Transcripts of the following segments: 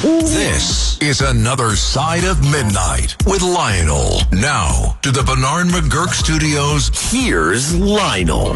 This is Another Side of Midnight with Lionel. Now, to the Bernard McGurk Studios, here's Lionel.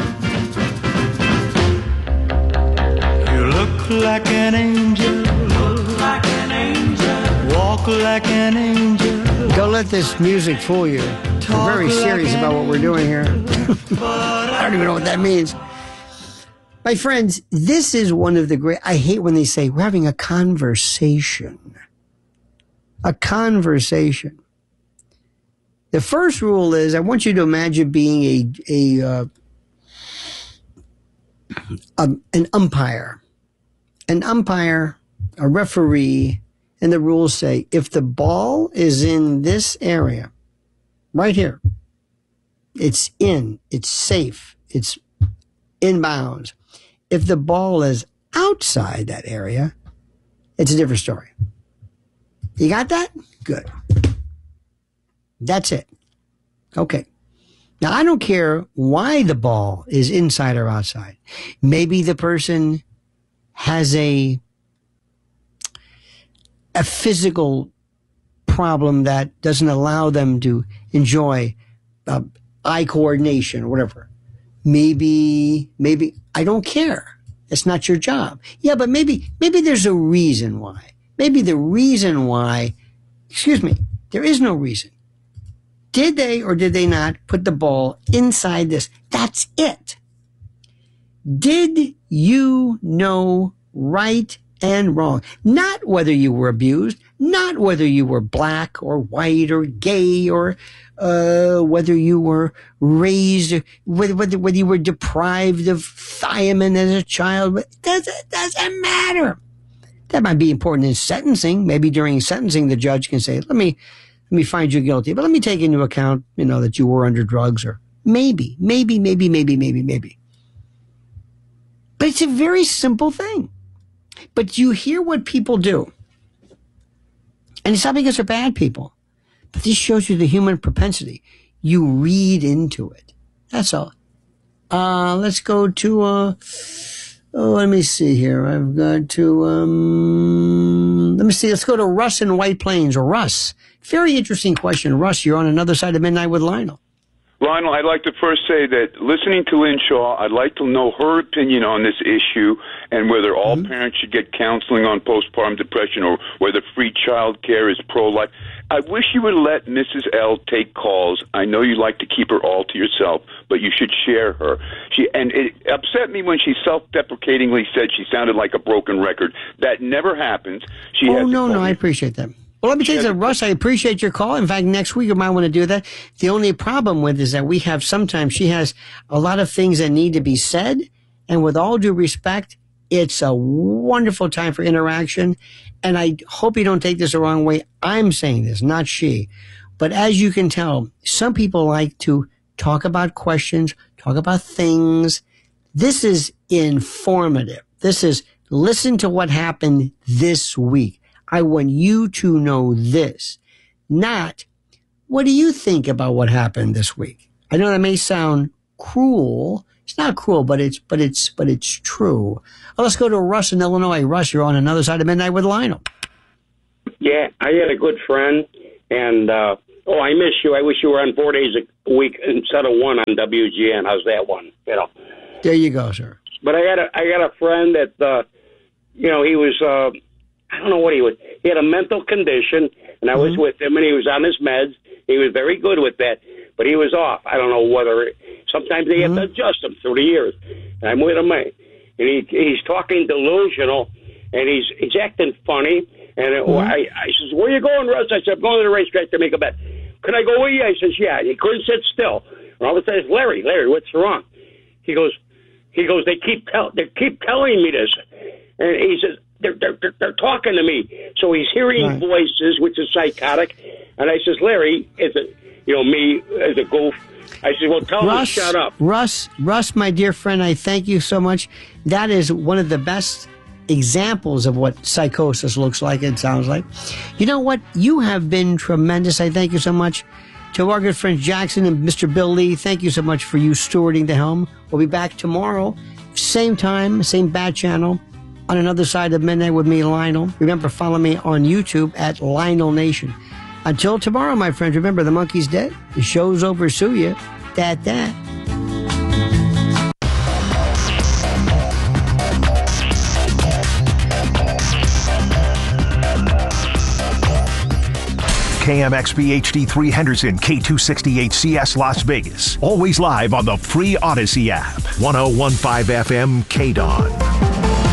You look like an angel. Look like an angel. Walk like an angel. Don't let this music fool you. We're very serious about what we're doing here. I don't even know what that means. My friends, this is one of the great... I hate when they say, we're having a conversation. A conversation. The first rule is, I want you to imagine being an umpire. An umpire, a referee, and the rules say, if the ball is in this area, right here, it's in, it's safe, it's in bounds. If the ball is outside that area, it's a different story. You got that? Good. That's it. Okay. Now, I don't care why the ball is inside or outside. Maybe the person has a physical problem that doesn't allow them to enjoy eye coordination or whatever. Maybe, I don't care. It's not your job. Yeah, but maybe there's a reason why. Maybe the reason why, there is no reason. Did they or did they not put the ball inside this? That's it. Did you know right and wrong? Not whether you were abused, not whether you were black or white or gay or whether you were raised, whether you were deprived of thiamine as a child. It doesn't matter. That might be important in sentencing. Maybe during sentencing, the judge can say, let me find you guilty, but let me take into account, that you were under drugs or maybe. But it's a very simple thing. But you hear what people do. And it's not because they're bad people. But this shows you the human propensity. You read into it. That's all. Let's go to, let me see here. I've got to, let me see. Let's go to Russ in White Plains. Or Russ. Very interesting question. Russ, you're on Another Side of Midnight with Lionel. Lionel, I'd like to first say that listening to Lynn Shaw, I'd like to know her opinion on this issue and whether all parents should get counseling on postpartum depression or whether free child care is pro-life. I wish you would let Mrs. L take calls. I know you like to keep her all to yourself, but you should share her. And it upset me when she self-deprecatingly said she sounded like a broken record. That never happens. No, I appreciate that. Well, let me tell you something, Russ, I appreciate your call. In fact, next week you might want to do that. The only problem with is that she has a lot of things that need to be said. And with all due respect, it's a wonderful time for interaction. And I hope you don't take this the wrong way. I'm saying this, not she. But as you can tell, some people like to talk about questions, talk about things. This is informative. This is listen to what happened this week. I want you to know this, not what do you think about what happened this week? I know that may sound cruel. It's not cruel, but it's true. Well, let's go to Russ in Illinois. Russ, you're on Another Side of Midnight with Lionel. Yeah, I had a good friend, and I miss you. I wish you were on 4 days a week instead of one on WGN. How's that one? There you go, sir. But I got a friend that he was. I don't know what he was. He had a mental condition, and I was with him, and he was on his meds. He was very good with that, but he was off. I don't know whether sometimes they have to adjust him through the years. And I'm with him, and he's talking delusional, and he's acting funny. And I says, "Where you going, Russ?" I said, "I'm going to the racetrack to make a bet." "Can I go with you?" I says, "Yeah." He couldn't sit still. And all of a sudden, Larry, what's wrong? He goes. They keep telling me this, and he says. They're talking to me. So he's hearing voices, which is psychotic. And I says, Larry, is it, me as a goof? I said, well, tell him to shut up. Russ, my dear friend, I thank you so much. That is one of the best examples of what psychosis looks like and sounds like. You know what? You have been tremendous. I thank you so much. To our good friends Jackson and Mr. Bill Lee, thank you so much for you stewarding the helm. We'll be back tomorrow, same time, same bad channel. on Another Side of Midnight with me, Lionel. Remember, follow me on YouTube at Lionel Nation. Until tomorrow, my friends, remember, the monkey's dead. The show's over, sue you. That. KMXB HD3 Henderson, K268CS Las Vegas. Always live on the free Odyssey app. 1015 FM KDON.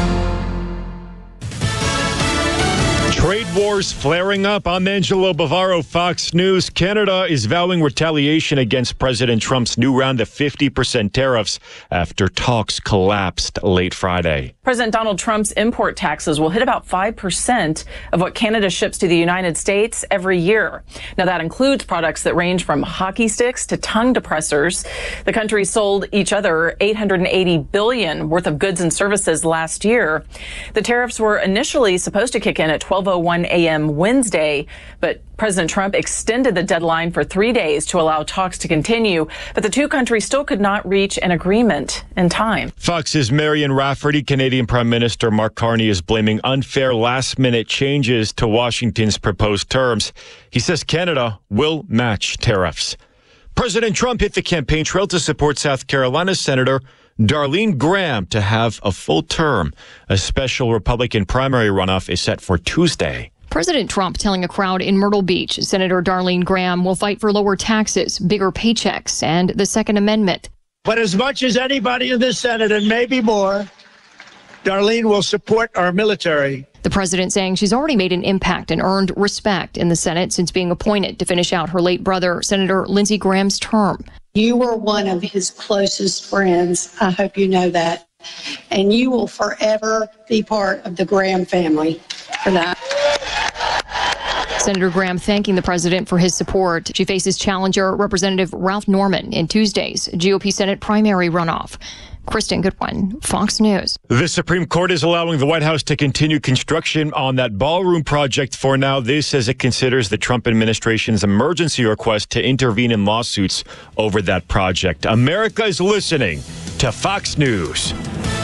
Trade wars flaring up. I'm Angelo Bavaro, Fox News. Canada is vowing retaliation against President Trump's new round of 50% tariffs after talks collapsed late Friday. President Donald Trump's import taxes will hit about 5% of what Canada ships to the United States every year. Now, that includes products that range from hockey sticks to tongue depressors. The countries sold each other $880 billion worth of goods and services last year. The tariffs were initially supposed to kick in at 12:01 a.m. Wednesday, but President Trump extended the deadline for 3 days to allow talks to continue, but the two countries still could not reach an agreement in time. Fox's Marion Rafferty. Canadian Prime Minister Mark Carney is blaming unfair last-minute changes to Washington's proposed terms. He says Canada will match tariffs. President Trump hit the campaign trail to support South Carolina Senator Darlene Graham to have a full term. A special Republican primary runoff is set for Tuesday. President Trump telling a crowd in Myrtle Beach Senator Darlene Graham will fight for lower taxes, bigger paychecks, and the Second Amendment. But as much as anybody in this Senate, and maybe more, Darlene will support our military. The president saying she's already made an impact and earned respect in the Senate since being appointed to finish out her late brother, Senator Lindsey Graham's term. You were one of his closest friends. I hope you know that. And you will forever be part of the Graham family for that. Senator Graham thanking the president for his support. She faces challenger Representative Ralph Norman in Tuesday's GOP Senate primary runoff. Kristen Goodwin, Fox News. The Supreme Court is allowing the White House to continue construction on that ballroom project for now. This as it considers the Trump administration's emergency request to intervene in lawsuits over that project. America is listening to Fox News.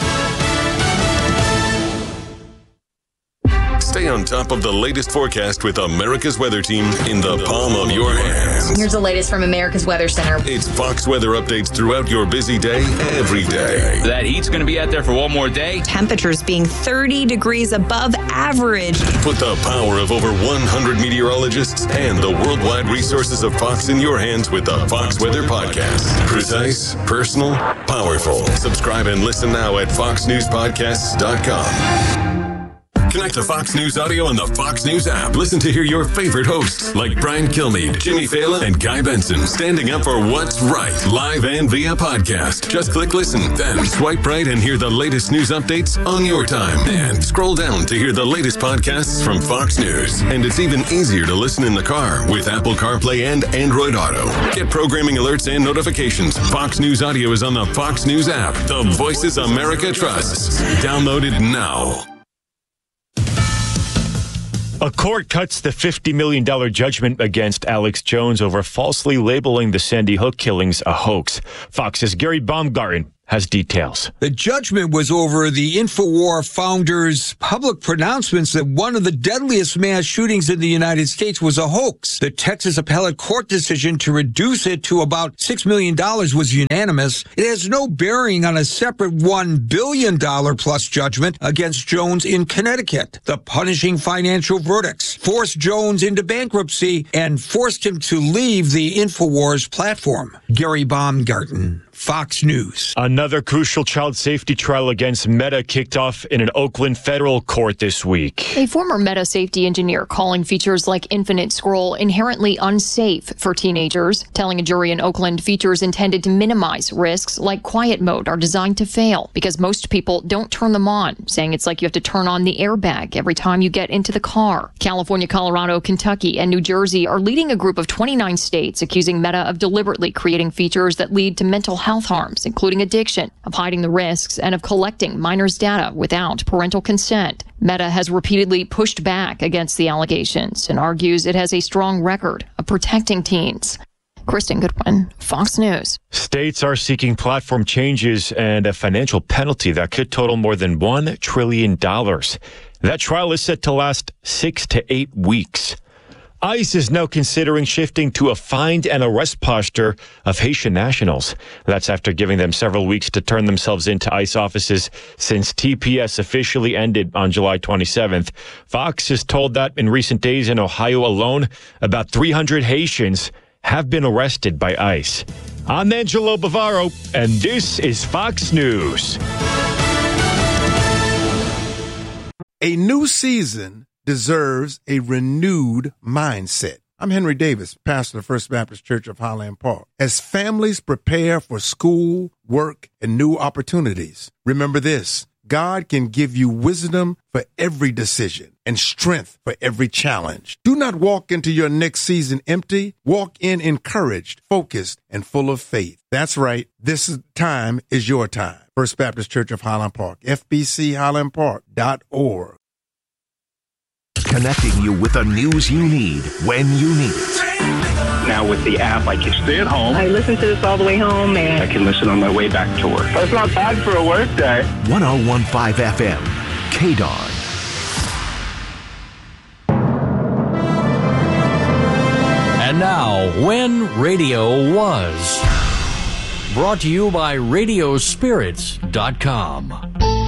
Stay on top of the latest forecast with America's Weather Team in the palm of your hands. Here's the latest from America's Weather Center. It's Fox weather updates throughout your busy day, every day. That heat's going to be out there for one more day. Temperatures being 30 degrees above average. Put the power of over 100 meteorologists and the worldwide resources of Fox in your hands with the Fox Weather Podcast. Precise, personal, powerful. Subscribe and listen now at foxnewspodcasts.com. Connect to Fox News Audio on the Fox News app. Listen to hear your favorite hosts like Brian Kilmeade, Jimmy Fallon, and Guy Benson standing up for what's right, live and via podcast. Just click listen, then swipe right and hear the latest news updates on your time. And scroll down to hear the latest podcasts from Fox News. And it's even easier to listen in the car with Apple CarPlay and Android Auto. Get programming alerts and notifications. Fox News Audio is on the Fox News app. The voices America trusts. Download it now. A court cuts the $50 million judgment against Alex Jones over falsely labeling the Sandy Hook killings a hoax. Fox's Gary Baumgarten has details. The judgment was over the InfoWar founder's public pronouncements that one of the deadliest mass shootings in the United States was a hoax. The Texas appellate court decision to reduce it to about $6 million was unanimous. It has no bearing on a separate $1 billion plus judgment against Jones in Connecticut. The punishing financial verdicts forced Jones into bankruptcy and forced him to leave the InfoWars platform. Gary Baumgarten, Fox News. Another crucial child safety trial against Meta kicked off in an Oakland federal court this week. A former Meta safety engineer calling features like Infinite Scroll inherently unsafe for teenagers, telling a jury in Oakland features intended to minimize risks like quiet mode are designed to fail because most people don't turn them on, saying it's like you have to turn on the airbag every time you get into the car. California, Colorado, Kentucky, and New Jersey are leading a group of 29 states accusing Meta of deliberately creating features that lead to mental health harms, including addiction, of hiding the risks, and of collecting minors' data without parental consent. Meta has repeatedly pushed back against the allegations and argues it has a strong record of protecting teens. Kristen Goodwin, Fox News. States are seeking platform changes and a financial penalty that could total more than $1 trillion. That trial is set to last 6 to 8 weeks. ICE is now considering shifting to a find and arrest posture of Haitian nationals. That's after giving them several weeks to turn themselves into ICE offices since TPS officially ended on July 27th. Fox is told that in recent days in Ohio alone, about 300 Haitians have been arrested by ICE. I'm Angelo Bavaro, and this is Fox News. A new season deserves a renewed mindset. I'm Henry Davis, pastor of First Baptist Church of Highland Park. As families prepare for school, work, and new opportunities, remember this: God can give you wisdom for every decision and strength for every challenge. Do not walk into your next season empty. Walk in encouraged, focused, and full of faith. That's right. This time is your time. First Baptist Church of Highland Park, FBCHighlandPark.org. Connecting you with the news you need when you need it. Now with the app, I can stay at home. I listen to this all the way home, and I can listen on my way back to work. That's not bad for a work day. 101.5 FM, KDAWN. And now, When Radio Was. Brought to you by Radiospirits.com.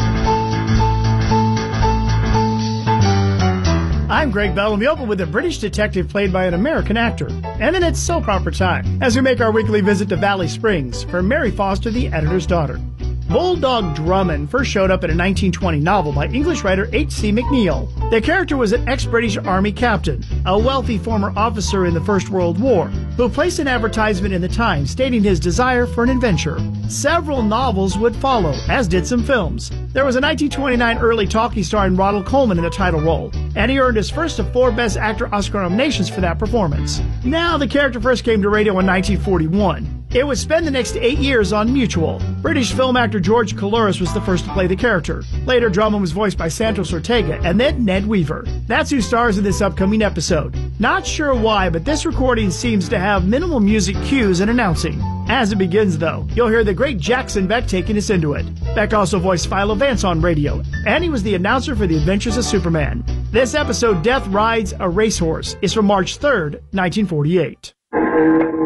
I'm Greg Bell, and we open with a British detective played by an American actor. And then it's soap opera time, as we make our weekly visit to Valley Springs for Mary Foster, the editor's daughter. Bulldog Drummond first showed up in a 1920 novel by English writer H.C. McNeill. The character was an ex-British Army captain, a wealthy former officer in the First World War, who placed an advertisement in the Times stating his desire for an adventure. Several novels would follow, as did some films. There was a 1929 early talkie starring Ronald Colman in the title role, and he earned his first of 4 Best Actor Oscar nominations for that performance. Now, the character first came to radio in 1941. It would spend the next 8 years on Mutual. British film actor George Coulouris was the first to play the character. Later, Drummond was voiced by Santos Ortega and then Ned Weaver. That's who stars in this upcoming episode. Not sure why, but this recording seems to have minimal music cues and announcing. As it begins, though, you'll hear the great Jackson Beck taking us into it. Beck also voiced Philo Vance on radio, and he was the announcer for The Adventures of Superman. This episode, Death Rides a Racehorse, is from March 3rd, 1948.